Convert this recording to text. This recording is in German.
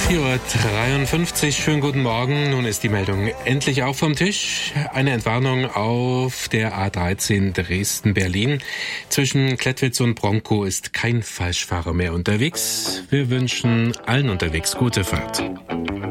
4:53 Uhr, schönen guten Morgen. Nun ist die Meldung endlich auch vom Tisch. Eine Entwarnung auf der A13 Dresden-Berlin. Zwischen Klettwitz und Bronkow ist kein Falschfahrer mehr unterwegs. Wir wünschen allen unterwegs gute Fahrt.